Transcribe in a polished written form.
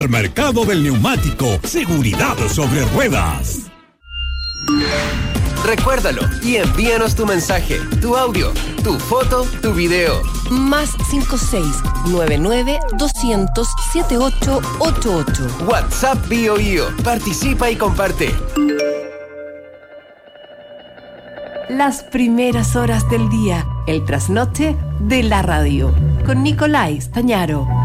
El mercado del neumático, seguridad sobre ruedas. Recuérdalo y envíanos tu mensaje, tu audio, tu foto, tu video. Más 56-99-200-7888. WhatsApp BioIO. Participa y comparte. Las primeras horas del día, el trasnoche de la radio, con Nicolai Stañaro.